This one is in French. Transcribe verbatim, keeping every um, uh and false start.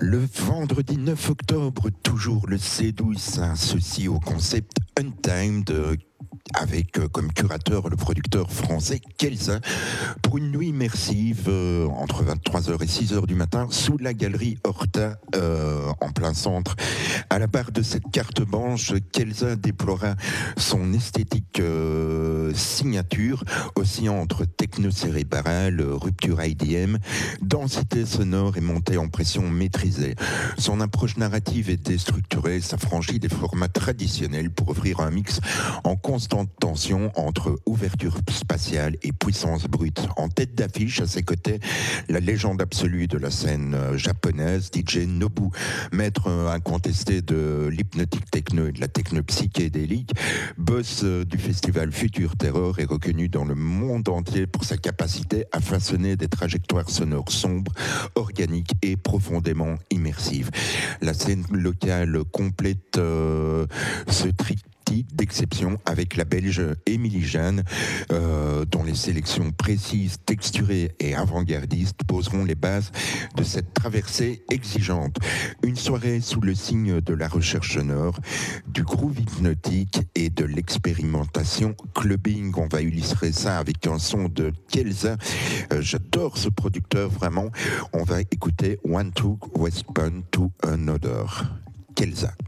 Le vendredi neuf octobre, toujours le C douze s'associe au concept Untimed euh, avec euh, comme curateur le producteur français Kelza pour une nuit immersive euh, entre vingt-trois heures et six heures du matin sous la galerie Horta euh, en plein centre. À la barre de cette carte blanche, Kelza déploiera son esthétique euh, signature, oscillant entre techno-cérébral, rupture I D M, densité sonore et montée en pression maîtrisée. Son approche narrative est déstructurée, s'affranchit des formats traditionnels pour offrir un mix en constante tension entre ouverture spatiale et puissance brute. En tête d'affiche, à ses côtés, la légende absolue de la scène japonaise, D J Nobu, maître incontesté de l'hypnotique techno et de la techno psychédélique, boss du festival Future Terror, est reconnu dans le monde entier pour sa capacité à façonner des trajectoires sonores sombres, organiques et profondément immersives. La scène locale complète euh, ce triptyque d'exception avec la Belge Émilie Jeanne, euh, dont les sélections précises, texturées et avant-gardistes poseront les bases de cette traversée exigeante. Une soirée sous le signe de la recherche sonore, du groove hypnotique et de l'expérimentation clubbing. On va illustrer ça avec un son de Kelza. Euh, j'adore ce producteur, vraiment. On va écouter One Took West Pun to Another. Kelza.